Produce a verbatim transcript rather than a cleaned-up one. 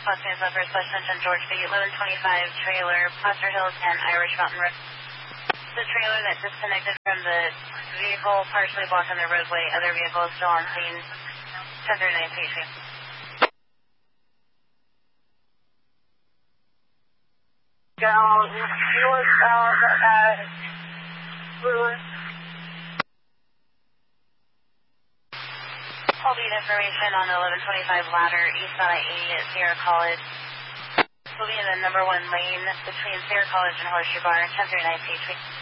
Foster Southwest Washington, George B. eleven twenty-five trailer, Foster Hills and Irish Mountain Road. The trailer that disconnected from the vehicle, partially blocking the roadway. Other vehicles still on scene. ten thirty-nine P C. Down northbound at Lewis. All the information on eleven twenty-five ladder east on I eighty at Sierra College. Will be in the number one lane between Sierra College and Horseshoe Bar, ten thirty-nine P C.